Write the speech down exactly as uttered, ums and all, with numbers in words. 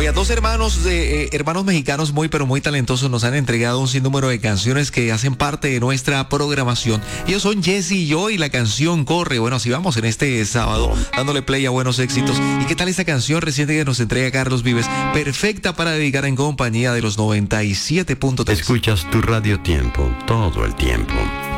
Oiga, dos hermanos de eh, hermanos mexicanos muy pero muy talentosos nos han entregado un sinnúmero de canciones que hacen parte de nuestra programación. Ellos son Jesse y yo y la canción Corre. Bueno, así vamos en este sábado dándole play a buenos éxitos. ¿Y qué tal esta canción reciente que nos entrega Carlos Vives? Perfecta para dedicar en compañía de los noventa y siete punto tres. Escuchas tu Radio Tiempo todo el tiempo.